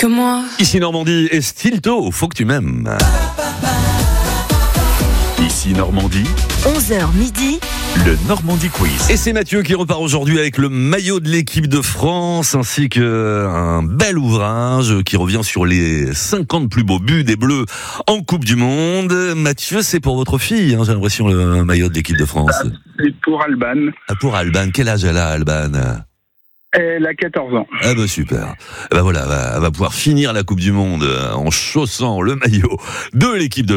que moi. Ici Normandie et Stilto, faut que tu m'aimes. Ici Normandie, 11h midi, le Normandie Quiz. Et c'est Mathieu qui repart aujourd'hui avec le maillot de l'équipe de France, ainsi qu'un bel ouvrage qui revient sur les 50 plus beaux buts des Bleus en Coupe du Monde. Mathieu, c'est pour votre fille, j'ai l'impression, le maillot de l'équipe de France. C'est pour Alban. Ah, pour Alban, quel âge elle a, Alban ? Elle a 14 ans. Ah bah super. Voilà, elle va pouvoir finir la Coupe du Monde en chaussant le maillot de l'équipe de